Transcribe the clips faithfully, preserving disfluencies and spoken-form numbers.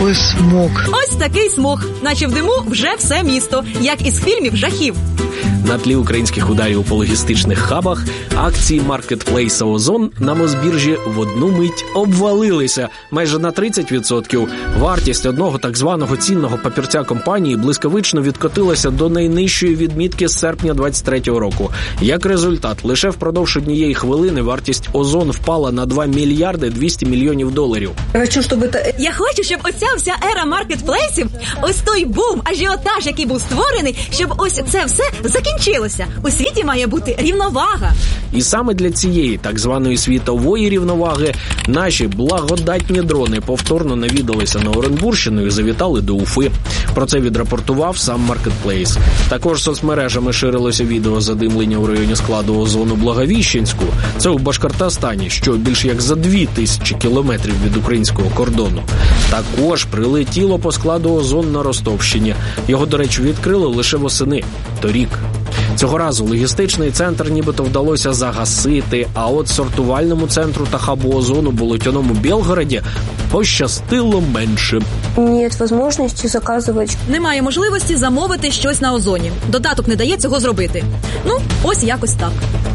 Какой смог. Ось такий смог, наче в диму вже все місто, як із фільмів жахів. На тлі українських ударів по логістичних хабах акції маркетплейса «Озон» на Мосбіржі в одну мить обвалилися майже на тридцять відсотків. Вартість одного так званого цінного папірця компанії блискавично відкотилася до найнижчої відмітки з серпня двадцять третього року. Як результат, лише впродовж однієї хвилини вартість «Озон» впала на два мільярди двісті мільйонів доларів. Я хочу, щоб це... Я хочу, щоб оця вся ера маркетплейсів, ось той бум, ажіотаж, який був створений, щоб ось це все закінчилося. У світі має бути рівновага. І саме для цієї так званої світової рівноваги наші благодатні дрони повторно навідалися на Оренбурщину і завітали до Уфи. Про це відрапортував сам маркетплейс. Також соцмережами ширилося відео задимлення у районі складу «Озону» Благовіщенську. Це у Башкортостані, що більш як за дві тисячі кілометрів від українського кордону. Також прилетіло по складу «Озон» на Ростовщині. Його, до речі, відкрили лише восени торік. Цього разу логістичний центр нібито вдалося загасити, а от сортувальному центру та хабу «Озону» болотяному Білгороді пощастило менше. Нет можливості заказувати. Немає можливості замовити щось на «Озоні». Додаток не дає цього зробити. Ну, ось якось так.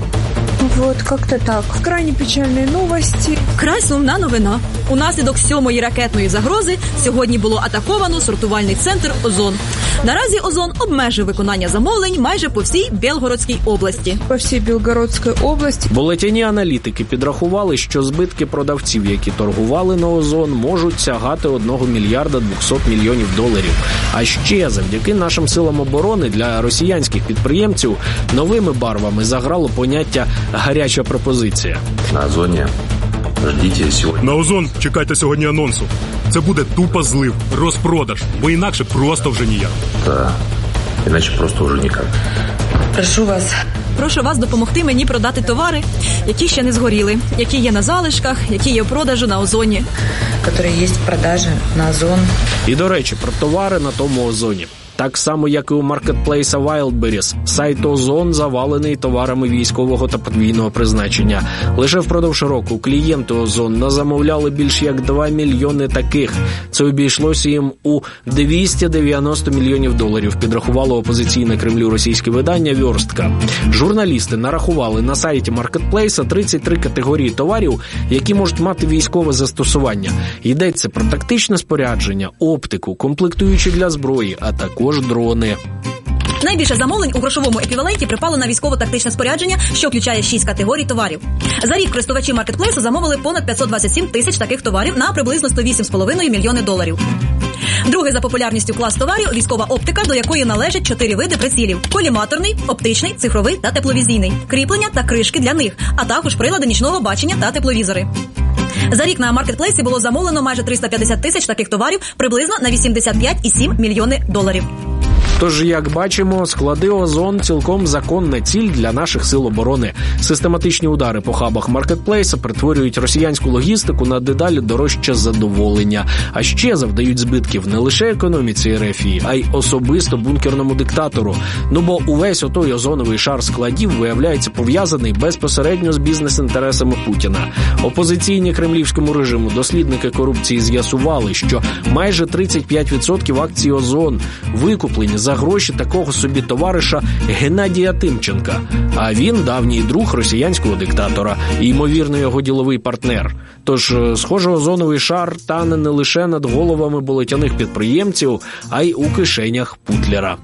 Вот как-то так. Крайне печальні новості. Край сумна новина. Унаслідок сьомої ракетної загрози сьогодні було атаковано сортувальний центр «Озон». Наразі «Озон» обмежив виконання замовлень майже по всій Білгородській області. По всій Білгородській області. Болотяні аналітики підрахували, що збитки продавців, які торгували на «Озон», можуть сягати одного мільярда двохсот мільйонів доларів. А ще завдяки нашим силам оборони для росіянських підприємців новими барвами заграло поняття «гаряча пропозиція». На «Озоні» ждіть сьогодні. На «Озон» чекайте сьогодні анонсу. Це буде тупо злив, розпродаж, бо інакше просто вже ніяк. Так, іначе просто вже ніяк. Прошу вас. Прошу вас допомогти мені продати товари, які ще не згоріли, які є на залишках, які є в продажу на «Озоні». Які є в продажі на «Озон». І, до речі, про товари на тому «Озоні». Так само, як і у маркетплейса Wildberries, сайт «Озон» завалений товарами військового та подвійного призначення. Лише впродовж року клієнти «Озон» назамовляли більш як два мільйони таких. Це обійшлося їм у двісті дев'яносто мільйонів доларів, підрахувало опозиційне Кремлю російське видання «Вьорстка». Журналісти нарахували на сайті маркетплейса тридцять три категорії товарів, які можуть мати військове застосування. Йдеться про тактичне спорядження, оптику, комплектуючі для зброї, а також дрони. Найбільше замовлень у грошовому еквіваленті припало на військово-тактичне спорядження, що включає шість категорій товарів. За рік користувачі маркетплейсу замовили понад п'ятсот двадцять сім тисяч таких товарів на приблизно сто вісім цілих п'ять десятих мільйони доларів. Другий за популярністю клас товарів – військова оптика, до якої належать чотири види прицілів – коліматорний, оптичний, цифровий та тепловізійний, кріплення та кришки для них, а також прилади нічного бачення та тепловізори. За рік на маркетплейсі було замовлено майже триста п'ятдесят тисяч таких товарів, приблизно на вісімдесят п'ять цілих сім мільйони доларів. Тож, як бачимо, склади «Озон» цілком законна ціль для наших сил оборони. Систематичні удари по хабах маркетплейса перетворюють росіянську логістику на дедалі дорожче задоволення. А ще завдають збитків не лише економіці РФ, а й особисто бункерному диктатору. Ну бо увесь отой озоновий шар складів виявляється пов'язаний безпосередньо з бізнес-інтересами Путіна. Опозиційні кремлівському режиму дослідники корупції з'ясували, що майже тридцять п'ять відсотків акцій «Озон» викуплені за гроші такого собі товариша Геннадія Тимченка. А він давній друг росіянського диктатора і, ймовірно, його діловий партнер. Тож, схоже, озоновий шар тане не лише над головами болотяних підприємців, а й у кишенях Путлера.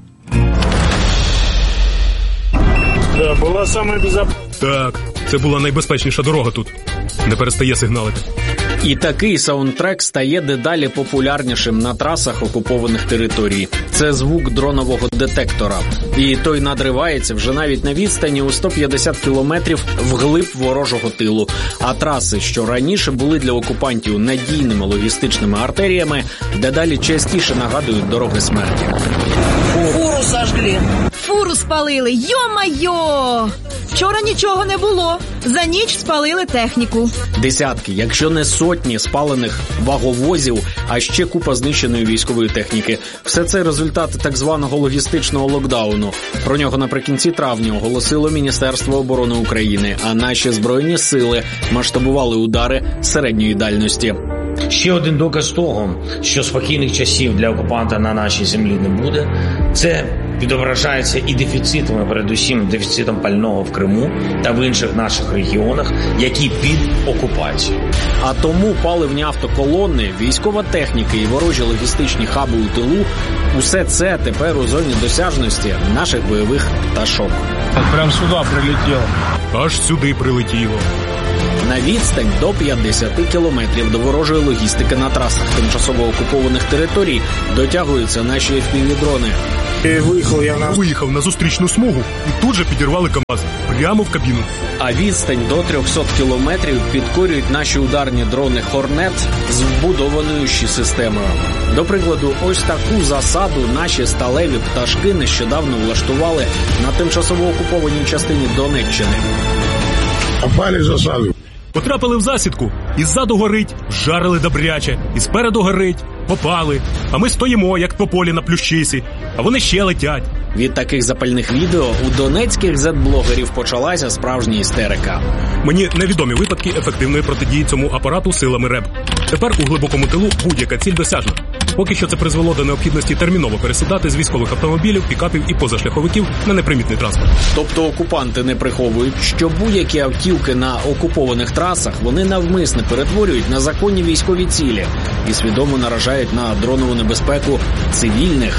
Да, була саме безпечна. Так, це була найбезпечніша дорога тут. Не перестає сигналити. І такий саундтрек стає дедалі популярнішим на трасах окупованих територій. Це звук дронового детектора. І той надривається вже навіть на відстані у сто п'ятдесят кілометрів вглиб ворожого тилу. А траси, що раніше були для окупантів надійними логістичними артеріями, дедалі частіше нагадують дороги смерті. Фуру сожгли. Фуру спалили. Йо-майо! Вчора нічого не було. За ніч спалили техніку. Десятки, якщо не сотні спалених ваговозів, а ще купа знищеної військової техніки. Все це результати так званого логістичного локдауну. Про нього наприкінці травня оголосило Міністерство оборони України, а наші Збройні сили масштабували удари середньої дальності. Ще один доказ того, що спокійних часів для окупанта на нашій землі не буде, це відображається і дефіцитом, передусім дефіцитом пального в Криму та в інших наших регіонах, які під окупацією. А тому паливні автоколони, військова техніка і ворожі логістичні хаби у тилу – усе це тепер у зоні досяжності наших бойових пташок. Прям сюди прилетіло. Аж сюди прилетіло. На відстань до п'ятдесят кілометрів до ворожої логістики на трасах тимчасово окупованих територій дотягуються наші еф пі ві-дрони. Виїхав я на... Виїхав на зустрічну смугу і тут же підірвали КАМАЗ прямо в кабіну. А відстань до трьохсот кілометрів підкорюють наші ударні дрони «Хорнет» з вбудованою ще системою. До прикладу, ось таку засаду наші сталеві пташки нещодавно влаштували на тимчасово окупованій частині Донеччини. Попали в засаду. Потрапили в засідку, і ззаду горить, жарили добряче, і спереду горить, попали. А ми стоїмо, як по полі на плющисі, а вони ще летять. Від таких запальних відео у донецьких зет-блогерів почалася справжня істерика. Мені невідомі випадки ефективної протидії цьому апарату силами РЕБ. Тепер у глибокому тилу будь-яка ціль досяжна. Поки що це призвело до необхідності терміново пересідати з військових автомобілів, пікапів і позашляховиків на непримітний транспорт. Тобто окупанти не приховують, що будь-які автівки на окупованих трасах вони навмисно перетворюють на законні військові цілі і свідомо наражають на дронову небезпеку цивільних.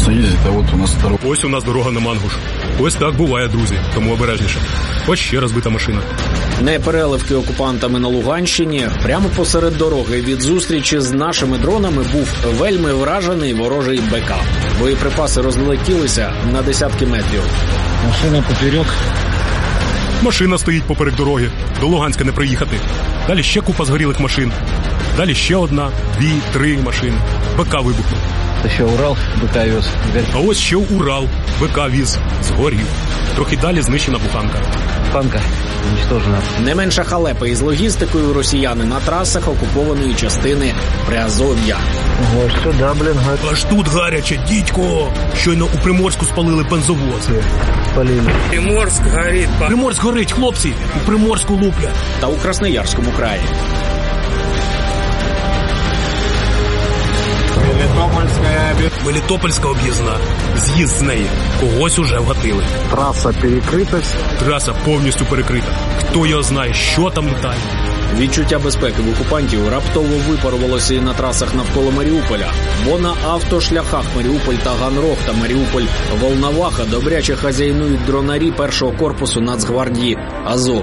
Ось у нас дорога на Мангуш. Ось так буває, друзі, тому обережніше. Ось ще розбита машина. Непереливки окупантами на Луганщині прямо посеред дороги від зустрічі з нашими дронами був вельми вражений ворожий БК. Боєприпаси розлетілися на десятки метрів. Машина поперек. Машина стоїть поперек дороги. До Луганська не приїхати. Далі ще купа згорілих машин. Далі ще одна, дві, три машини. БК вибухнув. Це ще Урал, БК віз. А ось ще Урал, БК віз, згорів. Трохи далі знищена Буханка. Буханка уничтожена. Не менша халепа із логістикою росіяни на трасах окупованої частини Приазов'я. Ось сюди, блін, гаряче. Аж тут гаряче, дідько! Щойно у Приморську спалили бензовоз. Спалили. Приморськ горить. Приморськ горить, хлопці! У Приморську луплять. Та у Красноярському краї. Мелітопольська об'їзна. З'їзд з неї. Когось уже вгатили. Траса перекрита. Траса повністю перекрита. Хто його знає, що там летає. Відчуття безпеки в окупантів раптово випарувалося і на трасах навколо Маріуполя. Бо на автошляхах Маріуполь та Ганрог та Маріуполь-Волноваха добряче хазяйнують дронарі першого корпусу Нацгвардії Азов.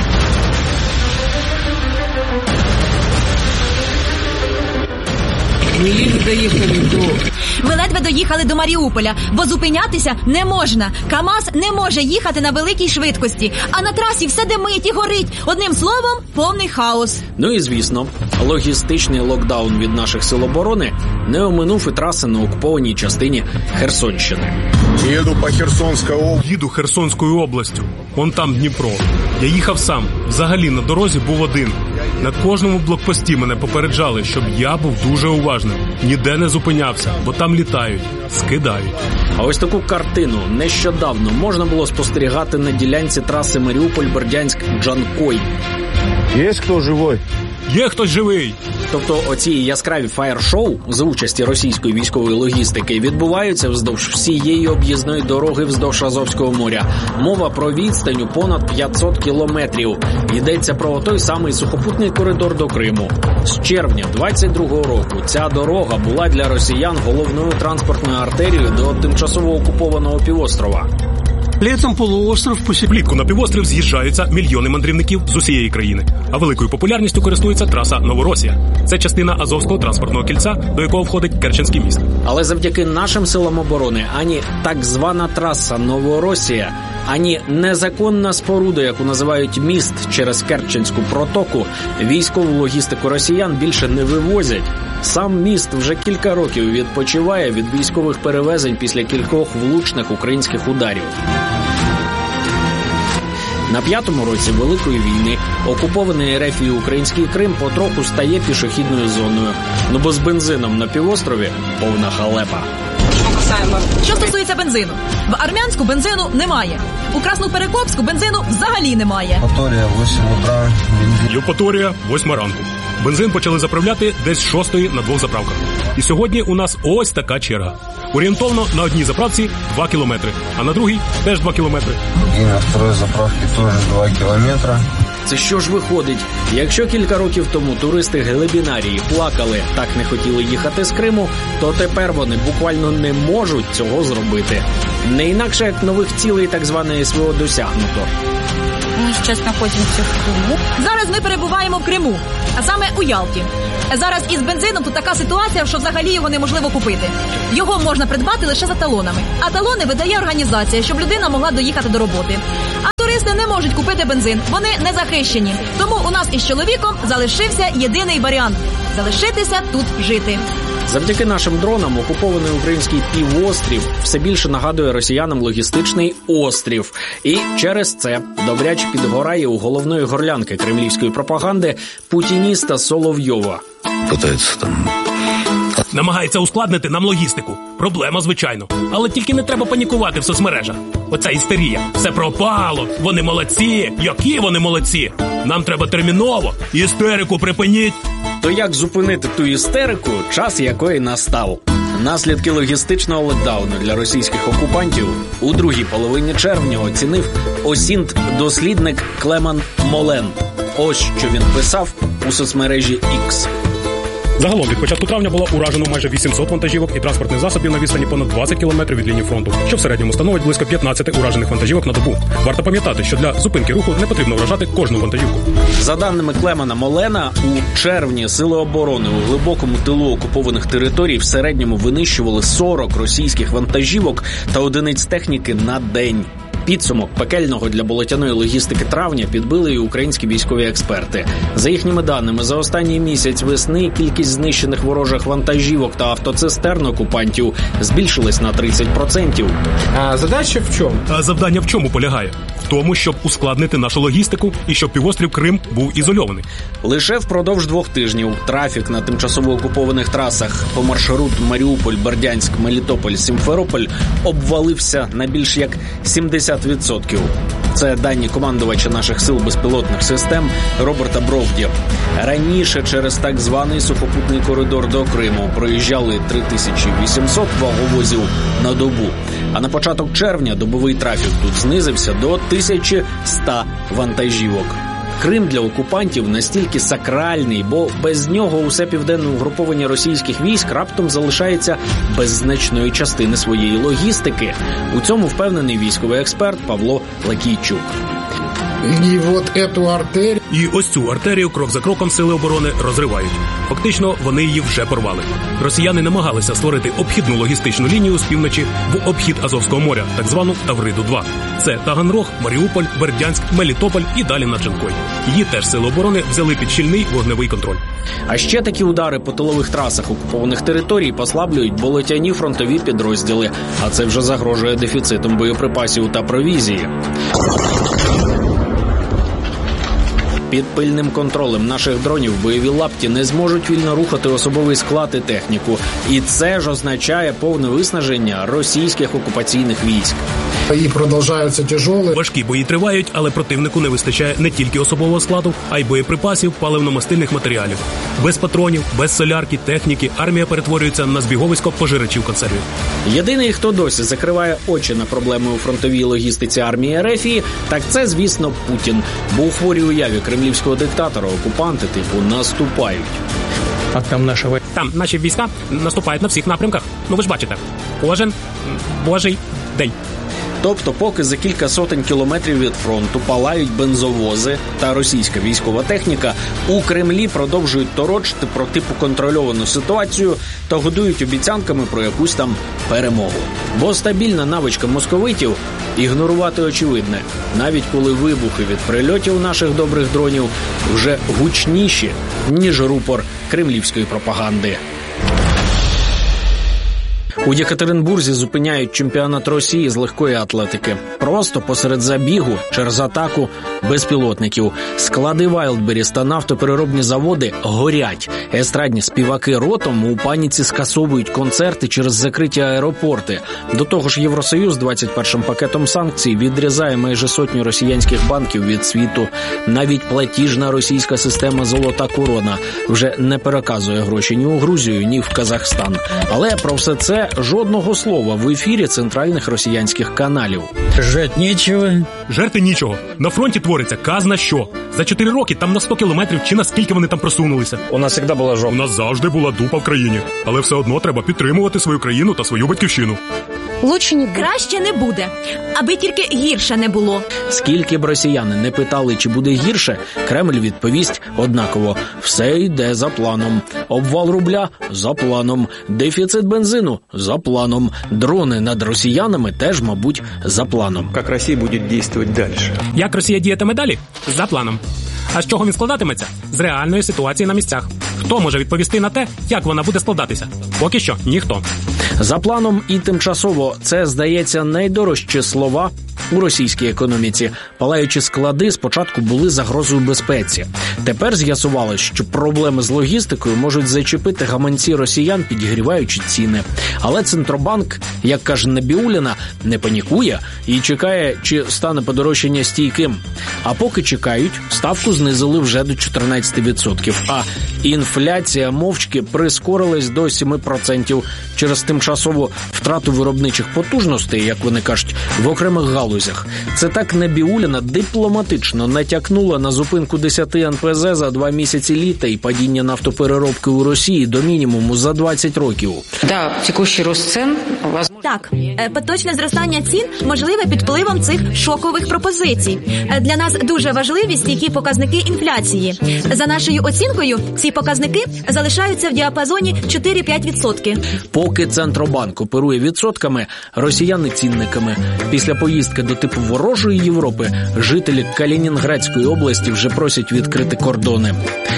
Ми ледве доїхали до Маріуполя, бо зупинятися не можна. КАМАЗ не може їхати на великій швидкості, а на трасі все димить і горить. Одним словом, повний хаос. Ну і звісно, логістичний локдаун від наших сил оборони не оминув і траси на окупованій частині Херсонщини. Їду по Херсонській області. Їду Херсонською областю. Вон там Дніпро. Я їхав сам. Взагалі на дорозі був один. На кожному блокпості мене попереджали, щоб я був дуже уважним. Ніде не зупинявся, бо там літають, скидають. А ось таку картину нещодавно можна було спостерігати на ділянці траси Маріуполь-Бердянськ-Джанкой. Є хто живий? Є хтось живий. Тобто оці яскраві фаєр-шоу за участі російської військової логістики відбуваються вздовж всієї об'їзної дороги вздовж Азовського моря. Мова про відстань у понад п'ятсот кілометрів. Йдеться про той самий сухопутний коридор до Криму. З червня двадцять другого року ця дорога була для росіян головною транспортною артерією до тимчасово окупованого півострова. Літом полуостров Влітку на півострів з'їжджаються мільйони мандрівників з усієї країни. А великою популярністю користується траса Новоросія. Це частина Азовського транспортного кільця, до якого входить Керченський міст. Але завдяки нашим силам оборони ані так звана траса Новоросія, ані незаконна споруда, яку називають міст через Керченську протоку, військову логістику росіян більше не вивозять. Сам міст вже кілька років відпочиває від військових перевезень після кількох влучних українських ударів. На п'ятому році Великої війни окупований РФ і український Крим потроху стає пішохідною зоною. Ну бо з бензином на півострові повна халепа. уважаемая. Що стосується бензину. В Армянську бензину немає. У Красноперекопську бензину взагалі немає. Євпаторія, восьма утра, бензин. Євпаторія, восьма ранку. Бензин почали заправляти десь з шостої на двох заправках. І сьогодні у нас ось така черга. Орієнтовно на одній заправці два кілометри, а на другій теж два кілометри. І на второй заправці теж два кілометри. Це що ж виходить? Якщо кілька років тому туристи Глибінарії плакали, так не хотіли їхати з Криму, то тепер вони буквально не можуть цього зробити. Не інакше, як нових цілей так званої СВО досягнуто. Ми зараз знаходимося в Криму. Зараз ми перебуваємо в Криму, а саме у Ялті. Зараз із бензином тут така ситуація, що взагалі його неможливо купити. Його можна придбати лише за талонами. А талони видає організація, щоб людина могла доїхати до роботи. А туристи не можуть купити бензин, вони не захищені. Тому у нас із чоловіком залишився єдиний варіант – залишитися тут жити. Завдяки нашим дронам окупований український півострів все більше нагадує росіянам логістичний острів. І через це добряче підгорає у головної горлянки кремлівської пропаганди путініста Соловйова. Пытается там... Намагається ускладнити нам логістику. Проблема, звичайно. Але тільки не треба панікувати в соцмережах. Оця істерія. Все пропало. Вони молодці. Які вони молодці. Нам треба терміново. Істерику припиніть. То як зупинити ту істерику, час якої настав? Наслідки логістичного локдауну для російських окупантів у другій половині червня оцінив осінт-дослідник Клеман Молен. Ось що він писав у соцмережі X. Загалом від початку травня було уражено майже вісімсот вантажівок і транспортних засобів на відстані понад двадцять кілометрів від лінії фронту, що в середньому становить близько п'ятнадцять уражених вантажівок на добу. Варто пам'ятати, що для зупинки руху не потрібно вражати кожну вантажівку. За даними Клемана Молена, у червні сили оборони у глибокому тилу окупованих територій в середньому винищували сорок російських вантажівок та одиниць техніки на день. Підсумок пекельного для болотяної логістики травня підбили і українські військові експерти. За їхніми даними, за останній місяць весни кількість знищених ворожих вантажівок та автоцистерн окупантів збільшилась на тридцять відсотків. А задача в чому? А завдання в чому полягає? В тому, щоб ускладнити нашу логістику і щоб півострів Крим був ізольований. Лише впродовж двох тижнів трафік на тимчасово окупованих трасах по маршруту Маріуполь, Бердянськ, Мелітополь, Сімферополь обвалився на більш як сімдесят відсотків. Це дані командувача наших сил безпілотних систем Роберта Бровді. Раніше через так званий сухопутний коридор до Криму проїжджали три тисячі вісімсот ваговозів на добу. А на початок червня добовий трафік тут знизився до тисяча сто вантажівок. Крим для окупантів настільки сакральний, бо без нього усе південне угруповання російських військ раптом залишається без значної частини своєї логістики. У цьому впевнений військовий експерт Павло Лакійчук. І от эту артерію... І ось цю артерію крок за кроком сили оборони розривають. Фактично, вони її вже порвали. Росіяни намагалися створити обхідну логістичну лінію з півночі в обхід Азовського моря, так звану Тавриду два. Це Таганрог, Маріуполь, Бердянськ, Мелітополь і далі на Джанкой. Її теж сили оборони взяли під щільний вогневий контроль. А ще такі удари по тилових трасах окупованих територій послаблюють болотяні фронтові підрозділи, а це вже загрожує дефіцитом боєприпасів та провізії. Під пильним контролем наших дронів бойові лапті не зможуть вільно рухати особовий склад і техніку. І це ж означає повне виснаження російських окупаційних військ. Бої продовжуються тяжелі. Важкі бої тривають, але противнику не вистачає не тільки особового складу, а й боєприпасів, паливно-мастильних матеріалів. Без патронів, без солярки, техніки армія перетворюється на збіговисько пожирачів консервів. Єдиний, хто досі закриває очі на проблеми у фронтовій логістиці армії РФ, так це, звісно, Путін. Бо у хворій уяві кремлівського диктатора окупанти типу наступають. А там наші там наші війська наступають на всіх напрямках. Ну ви ж бачите, кожен божий день. Тобто, поки за кілька сотень кілометрів від фронту палають бензовози та російська військова техніка, у Кремлі продовжують торочити про типу контрольовану ситуацію та годують обіцянками про якусь там перемогу. Бо стабільна навичка московитів – ігнорувати очевидне, навіть коли вибухи від прильотів наших добрих дронів вже гучніші, ніж рупор кремлівської пропаганди. У Єкатеринбурзі зупиняють чемпіонат Росії з легкої атлетики. Просто посеред забігу, через атаку безпілотників. Склади Вайлдберріс та нафтопереробні заводи горять. Естрадні співаки ротом у паніці скасовують концерти через закриті аеропорти. До того ж, Євросоюз двадцять першим пакетом санкцій відрізає майже сотню росіянських банків від світу. Навіть платіжна російська система «Золота корона» вже не переказує гроші ні у Грузію, ні в Казахстан. Але про все це жодного слова в ефірі центральних росіянських каналів. Жать нічого. Жерти нічого. На фронті твориться казна що. За чотири роки там на сто кілометрів чи наскільки вони там просунулися. У нас завжди була жопа. У нас завжди була дупа в країні. Але все одно треба підтримувати свою країну та свою батьківщину. Лучше не краще не буде, аби тільки гірше не було. Скільки б росіяни не питали, чи буде гірше, Кремль відповість однаково. Все йде за планом. Обвал рубля – за планом. Дефіцит бензину – за планом. Дрони над росіянами теж, мабуть, за планом. Як Росія буде діяти далі? Як Росія діятиме далі? За планом. А з чого він складатиметься? З реальної ситуації на місцях. Хто може відповісти на те, як вона буде складатися? Поки що ніхто. За планом і тимчасово – це, здається, найдорожчі слова у російській економіці. Палаючі склади спочатку були загрозою безпеці. Тепер з'ясувалось, що проблеми з логістикою можуть зачепити гаманці росіян, підігріваючи ціни. Але Центробанк, як каже Набіулліна, не панікує і чекає, чи стане подорожчання стійким. А поки чекають, ставку знизили вже до чотирнадцять відсотків, а інфляція мовчки прискорилась до сім відсотків через тимчасову втрату виробничих потужностей, як вони кажуть, в окремих галузях. Це так Набіулліна дипломатично натякнула на зупинку десяти ен пе зе за два місяці літа і падіння нафтопереробки у Росії до мінімуму за двадцять років. Да, текущий рост цен. Так, поточне зростання цін можливе під впливом цих шокових пропозицій. Для нас дуже важливі стійкі показники інфляції. За нашою оцінкою, ці показники залишаються в діапазоні чотири-п'ять відсотків. Поки Центробанк оперує відсотками, росіяни – цінниками. Після поїздки до типу ворожої Європи жителі Калінінградської області вже просять відкрити кордони.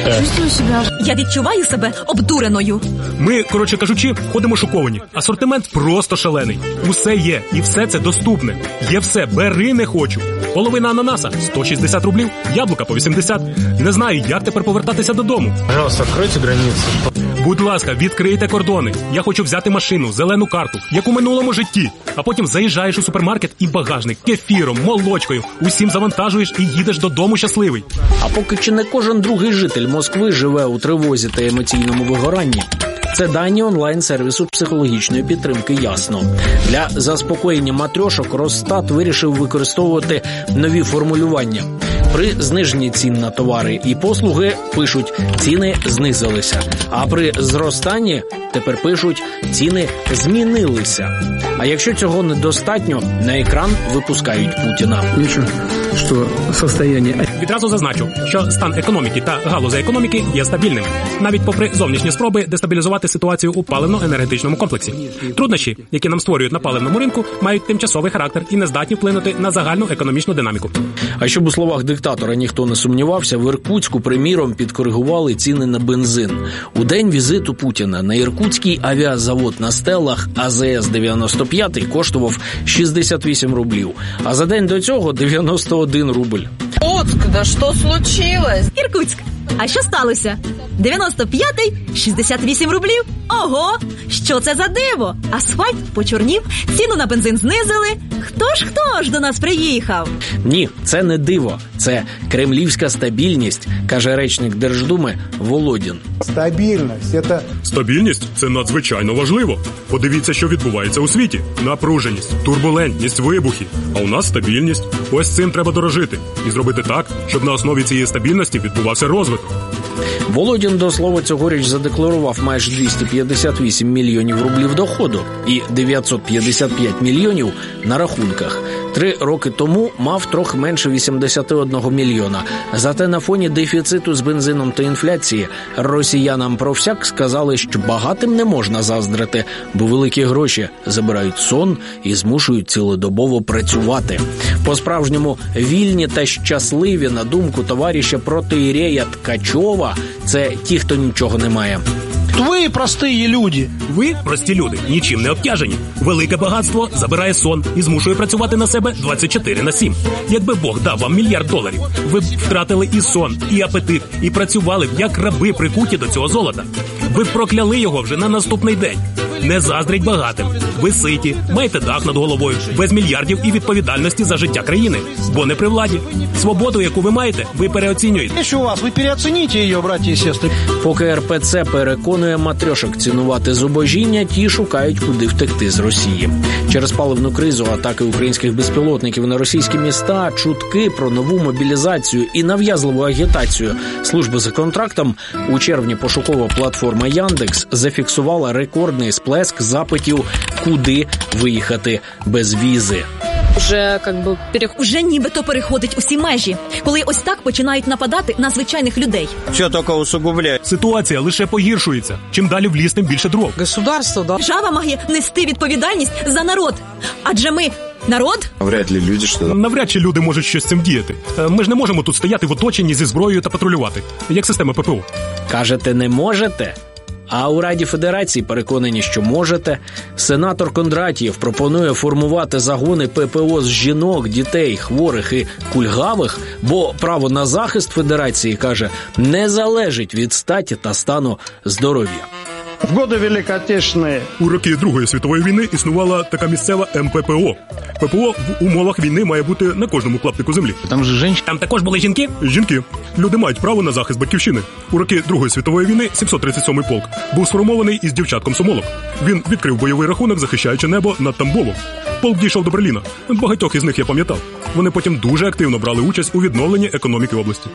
Я відчуваю себе обдуреною. Ми, коротше кажучи, ходимо шоковані. Асортимент просто шалений. Усе є, і все це доступне. Є все, бери не хочу. Половина ананаса – сто шістдесят рублів, яблука по вісімдесят. Не знаю, як тепер повертатися додому. Пожалуйста, відкрийте границі. Будь ласка, відкрийте кордони. Я хочу взяти машину, зелену карту, як у минулому житті. А потім заїжджаєш у супермаркет і багажник кефіром, молочкою. Усім завантажуєш і їдеш додому щасливий. А поки чи не кожен другий житель Москви живе у тривозі та емоційному вигоранні? Це дані онлайн-сервісу психологічної підтримки «Ясно». Для заспокоєння матрьошок Росстат вирішив використовувати нові формулювання. При зниженні цін на товари і послуги пишуть «ціни знизилися», а при зростанні тепер пишуть «ціни змінилися». А якщо цього недостатньо, на екран випускають Путіна. Нічого, що состояние... Відразу зазначу, що стан економіки та галузі економіки є стабільним, навіть попри зовнішні спроби дестабілізувати ситуацію у паливно-енергетичному комплексі. Труднощі, які нам створюють на паливному ринку, мають тимчасовий характер і не здатні вплинути на загальну економічну динаміку. А щоб у словах диктатора ніхто не сумнівався, в Іркутську, приміром, підкоригували ціни на бензин. У день візиту Путіна на Іркутський авіазавод на Стеллах а зе ес дев'яносто п'ять коштував шістдесят вісім рублів, а за день до цього дев'яносто один рубль. Иркутск, да что случилось? Іркутськ. А що сталося? дев'яносто п'ятий – шістдесят вісім рублів. Ого! Що це за диво? Асфальт почорнів, ціну на бензин знизили. Хто ж, хто ж до нас приїхав? Ні, це не диво. Це кремлівська стабільність, каже речник Держдуми Володін. Стабільність – це... Стабільність – це надзвичайно важливо. Подивіться, що відбувається у світі. Напруженість, турбулентність, вибухи. А у нас стабільність. Ось цим треба дорожити. І зробити так, щоб на основі цієї стабільності відбувався розвиток. Володін, до слова, цьогоріч задекларував майже двісті п'ятдесят вісім мільйонів рублів доходу і дев'ятсот п'ятдесят п'ять мільйонів на рахунках. Три роки тому мав трохи менше вісімдесят один мільйона. Зате на фоні дефіциту з бензином та інфляції росіянам про всяк сказали, що багатим не можна заздрити, бо великі гроші забирають сон і змушують цілодобово працювати. По-справжньому вільні та щасливі, на думку товариша протоієрея Ткачова, це ті, хто нічого не має. Ви прості люди. Ви, прості люди, нічим не обтяжені. Велике багатство забирає сон і змушує працювати на себе двадцять чотири на сім. Якби Бог дав вам мільярд доларів, ви б втратили і сон, і апетит, і працювали б як раби прикуті до цього золота. Ви б прокляли його вже на наступний день. Не заздріть багатим. Ви ситі, маєте дах над головою, без мільярдів і відповідальності за життя країни. Бо не при владі. Свободу, яку ви маєте, ви переоцінюєте. Що у вас? Ви переоцініть її, браті і сестри. Поки ер пе це переконує матрьошок цінувати зубожіння, ті шукають, куди втекти з Росії. Через паливну кризу, атаки українських безпілотників на російські міста, чутки про нову мобілізацію і нав'язливу агітацію служби за контрактом, у червні пошукова платформа Яндекс зафіксувала рекордний сплеск запитів, куди виїхати без візи. Уже, как би, перех... Уже нібито переходить усі межі, коли ось так починають нападати на звичайних людей. Все тільки усугубляє. Ситуація лише погіршується. Чим далі в ліс, тим більше дров. Государство, да. Держава має нести відповідальність за народ. Адже ми народ? Навряд ли люди, що... Навряд чи люди можуть щось з цим діяти. Ми ж не можемо тут стояти в оточенні зі зброєю та патрулювати, як система пе пе о. Кажете, не можете? А у Раді Федерації переконані, що можете. Сенатор Кондратієв пропонує формувати загони пе пе о з жінок, дітей, хворих і кульгавих, бо право на захист Федерації, каже, не залежить від статі та стану здоров'я. В годи Великої Отечественної... У роки Другої світової війни існувала така місцева ем пе пе о. пе пе о в умовах війни має бути на кожному клаптику землі. Там же жінки. Там також були жінки? Жінки. Люди мають право на захист батьківщини. У роки Другої світової війни сімсот тридцять сьомий полк був сформований із дівчат-комсомолок. Він відкрив бойовий рахунок, захищаючи небо над Тамбовом. Полк дійшов до Берліна. Багатьох із них я пам'ятав. Вони потім дуже активно брали участь у відновленні економіки області.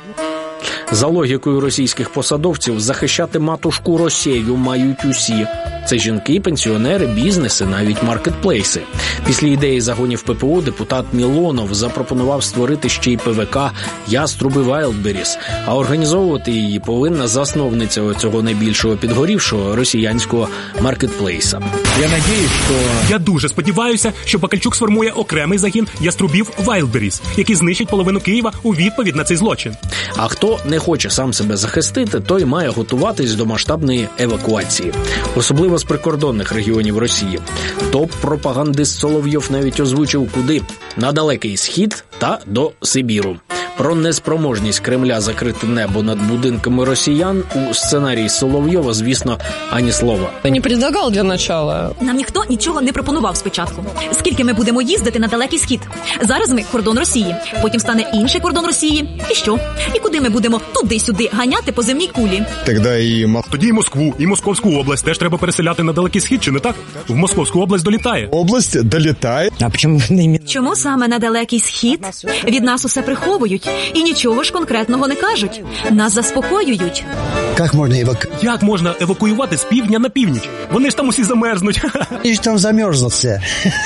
За логікою російських посадовців, захищати матушку Росію мають усі. Це жінки, пенсіонери, бізнеси, навіть маркетплейси. Після ідеї загонів пе пе о депутат Мілонов запропонував створити ще й пе ве ка «Яструби Вайлдберріс», а організовувати її повинна засновниця цього найбільшого підгорівшого росіянського маркетплейса. Я надіюсь, що... Я дуже сподіваюся, що Бакальчук сформує окремий загін «Яструбів Вайлдберріс», який знищить половину Києва у відповідь на цей злочин. А хто не хоче сам себе захистити, той має готуватись до масштабної евакуації. Особливо з прикордонних регіонів Росії. Топ-пропагандист Соловйов навіть озвучив куди – на Далекий Схід та до Сибіру. Про неспроможність Кремля закрити небо над будинками росіян у сценарії Соловйова, звісно, ані слова. Ти не предлагав для начала? Нам ніхто нічого не пропонував спочатку. Скільки ми будемо їздити на Далекий Схід? Зараз ми кордон Росії, потім стане інший кордон Росії. І що? І куди ми будемо туди-сюди ганяти по земній кулі? Тоді і... Тоді і Москву, і Московську область теж треба переселяти на Далекий Схід, чи не так? В Московську область долітає. Область долітає? А чому не... Чому саме на Далекий Схід? Від нас усе приховують. І нічого ж конкретного не кажуть. Нас заспокоюють. Як можна еваку... Як можна евакуювати з півдня на північ? Вони ж там усі замерзнуть. Вони ж там замерзнуть все.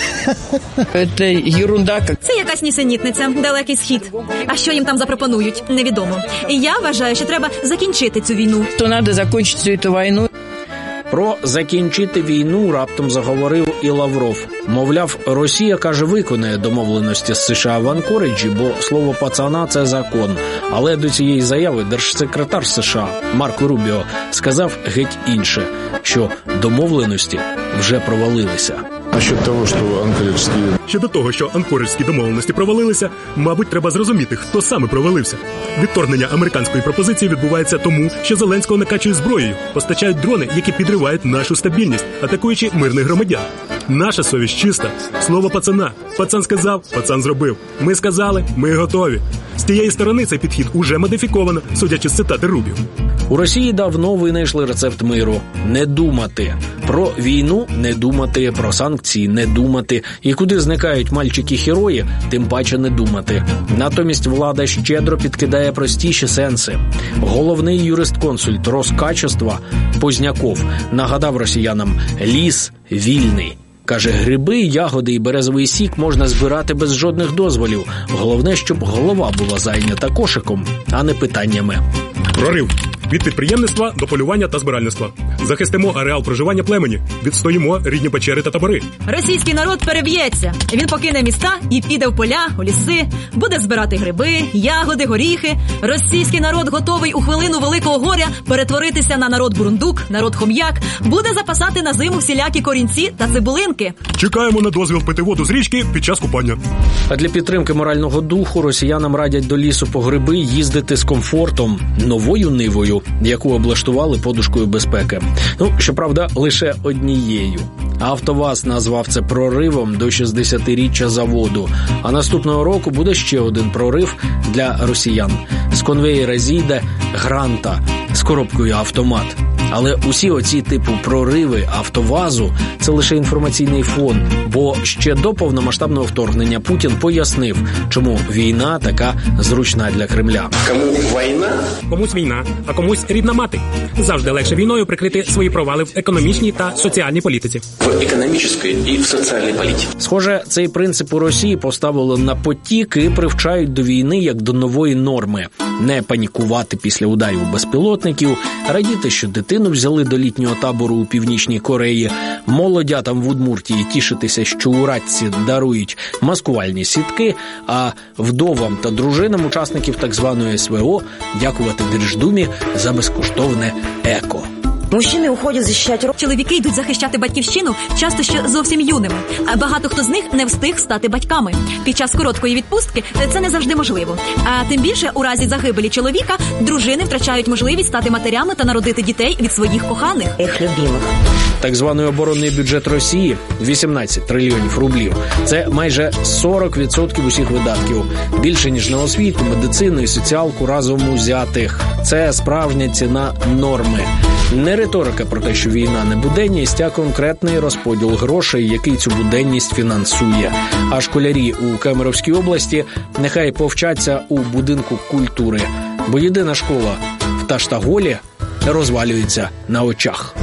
Це ерунда. Це якась нісенітниця, Далекий Схід. А що їм там запропонують, невідомо. І я вважаю, що треба закінчити цю війну. То треба закінчити цю війну. Про закінчити війну раптом заговорив і Лавров. Мовляв, Росія, каже, виконає домовленості з США в Анкориджі, бо слово пацана – це закон. Але до цієї заяви держсекретар США Марко Рубіо сказав геть інше, що домовленості вже провалилися. А щодо того, що анкориджські... Щодо того, що анкориджські домовленості провалилися, мабуть, треба зрозуміти, хто саме провалився. Відторгнення американської пропозиції відбувається тому, що Зеленського накачує зброєю, постачають дрони, які підривають нашу стабільність, атакуючи мирних громадян. Наша совість чиста. Слово пацана. Пацан сказав, пацан зробив. Ми сказали, ми готові. З тієї сторони цей підхід уже модифіковано, судячи з цитати Рубіо. У Росії давно винайшли рецепт миру – не думати. Про війну – не думати, про санкції – не думати. І куди зникають мальчики-герої, тим паче не думати. Натомість влада щедро підкидає простіші сенси. Головний юрист-консульт Роскачества Позняков нагадав росіянам «ліс вільний». Каже, гриби, ягоди і березовий сік можна збирати без жодних дозволів. Головне, щоб голова була зайнята кошиком, а не питаннями. Прорив. Від підприємництва до полювання та збиральництва. Захистимо ареал проживання племені. Відстоїмо рідні печери та табори. Російський народ переб'ється. Він покине міста і піде в поля, у ліси, буде збирати гриби, ягоди, горіхи. Російський народ готовий у хвилину великого горя перетворитися на народ бурундук, народ хом'як, буде запасати на зиму всілякі корінці та цибулинки. Чекаємо на дозвіл пити воду з річки під час купання. А для підтримки морального духу росіянам радять до лісу по гриби їздити з комфортом, новою нивою, яку облаштували подушкою безпеки. Ну, щоправда, лише однією. АвтоВАЗ назвав це проривом до шістдесятиріччя заводу. А наступного року буде ще один прорив для росіян. З конвеєра зійде Гранта з коробкою автомат. Але усі оці типу прориви АвтоВАЗу – це лише інформаційний фон, бо ще до повномасштабного вторгнення Путін пояснив, чому війна така зручна для Кремля. Кому війна? Комусь війна, а комусь рідна мати. Завжди легше війною прикрити свої провали в економічній та соціальній політиці. В економічній і в соціальній політиці. Схоже, цей принцип у Росії поставили на потік і привчають до війни як до нової норми. Не панікувати після ударів безпілотників, радіти, що дитину взяли до літнього табору у Північній Кореї, молодятам в Удмуртії тішитися, що урадці дарують маскувальні сітки, а вдовам та дружинам учасників так званої ес ве о дякувати Держдумі за безкоштовне еко. Мужчини уходять захищати. Чоловіки йдуть захищати батьківщину, часто ще зовсім юними. А багато хто з них не встиг стати батьками. Під час короткої відпустки це не завжди можливо. А тим більше у разі загибелі чоловіка дружини втрачають можливість стати матерями та народити дітей від своїх коханих. Їх любимих. Так званий оборонний бюджет Росії – вісімнадцять трильйонів рублів. Це майже сорок відсотків усіх видатків. Більше, ніж на освіту, медицину і соціалку разом узятих. Це справжня ціна норми. Не риторика про те, що війна не буденність, а конкретний розподіл грошей, який цю буденність фінансує. А школярі у Кемеровській області нехай повчаться у будинку культури. Бо єдина школа в Таштаголі розвалюється на очах.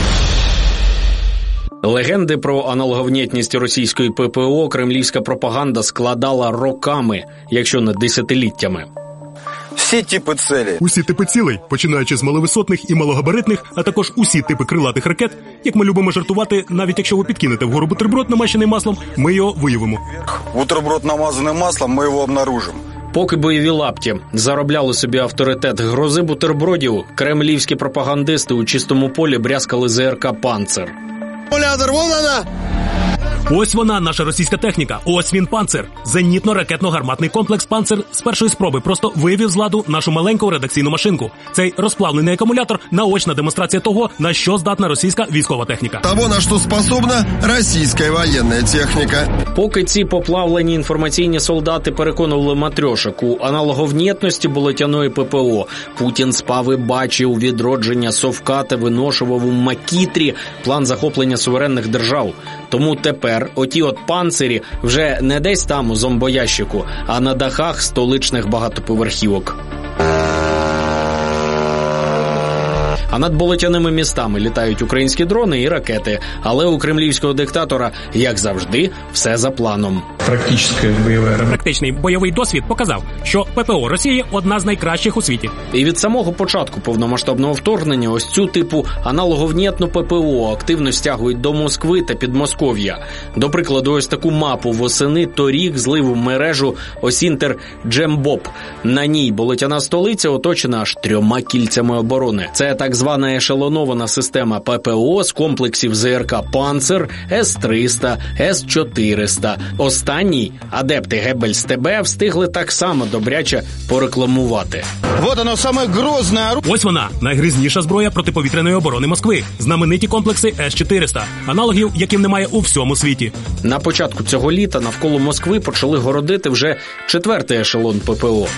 Легенди про аналоговнєтність російської пе пе о кремлівська пропаганда складала роками, якщо не десятиліттями. Всі типи цілей. Усі типи цілей, починаючи з маловисотних і малогабаритних, а також усі типи крилатих ракет, як ми любимо жартувати, навіть якщо ви підкинете вгору бутерброд, намащений маслом, ми його виявимо. Бутерброд намазаний маслом, ми його обнаружимо. Поки бойові лапті заробляли собі авторитет грози бутербродів, кремлівські пропагандисти у чистому полі брязкали зет ер ка «Панцер». Ось вона, наша російська техніка. Ось він, «Панцер». Зенітно-ракетно-гарматний комплекс «Панцер» з першої спроби просто вивів з ладу нашу маленьку редакційну машинку. Цей розплавлений акумулятор – наочна демонстрація того, на що здатна російська військова техніка. Того, на що способна російська воєнна техніка. Поки ці поплавлені інформаційні солдати переконували матрьошок у аналоговнєтності болотяної пе пе о, Путін спав і бачив відродження Совка та виношував у макітрі план захоплення суверенних держав. Тому тепер оті от панцирі вже не десь там у зомбоящику, а на дахах столичних багатоповерхівок. А над болотяними містами літають українські дрони і ракети. Але у кремлівського диктатора, як завжди, все за планом. Практичний бойовий досвід показав, що пе пе о Росії – одна з найкращих у світі. І від самого початку повномасштабного вторгнення ось цю типу аналоговнєтну пе пе о активно стягують до Москви та Підмосков'я. До прикладу, ось таку мапу восени торік злив у мережу Осінтер Джембоб. На ній болотяна столиця оточена аж трьома кільцями оборони. Це так звана ешелонована система пе пе о з комплексів зет ер ка «Панцер», ес триста, ес чотириста. Останній адепти Геббельс ТБ встигли так само добряче порекламувати. Вот оно, саме грозне оружие. Ось вона, найгрізніша зброя протиповітряної оборони Москви. Знамениті комплекси ес чотириста, аналогів яким немає у всьому світі. На початку цього літа навколо Москви почали городити вже четвертий ешелон пе пе о.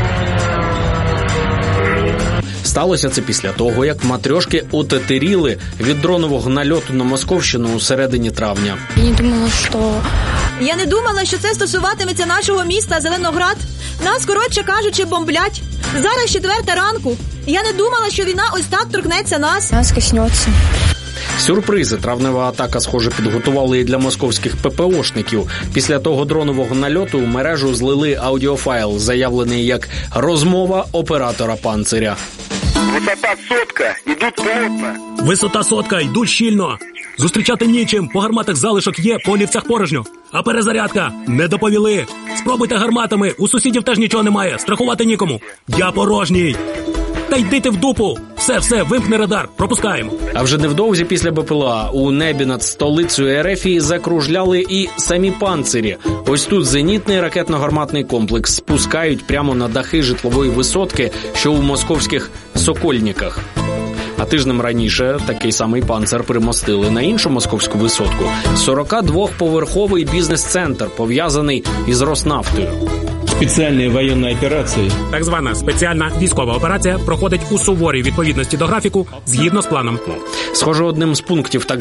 Сталося це після того, як матрьошки отетеріли від дронового нальоту на Московщину у середині травня. Я не думала, що... Я не думала, що це стосуватиметься нашого міста Зеленоград. Нас, коротше кажучи, бомблять. Зараз четверта ранку. Я не думала, що війна ось так торкнеться нас. Нас коснеться. Сюрпризи травнева атака, схоже, підготували і для московських пе пе ошників. Після того дронового нальоту у мережу злили аудіофайл, заявлений як «розмова оператора «Панциря». Висота сотка, ідуть плотно. Висота сотка, йдуть щільно. Зустрічати нічим, по гарматах залишок є, по олівцях порожньо. А перезарядка? Не доповіли. Спробуйте гарматами, у сусідів теж нічого немає, страхувати нікому. Я порожній. Та йди ти в дупу. Все, все, вимкни радар, пропускаємо. А вже невдовзі після БПЛА у небі над столицею Ерефії закружляли і самі панцирі. Ось тут зенітний ракетно-гарматний комплекс спускають прямо на дахи житлової висотки, що у московських Сокольниках. А тижнем раніше такий самий панцир примостили на іншу московську висотку. сорокадвоповерховий бізнес-центр, пов'язаний із Роснафтою. Спеціальні воєнні операції. Так звана спеціальна військова операція проходить у суворій відповідності до графіку, згідно з планом. Схоже, одним з пунктів так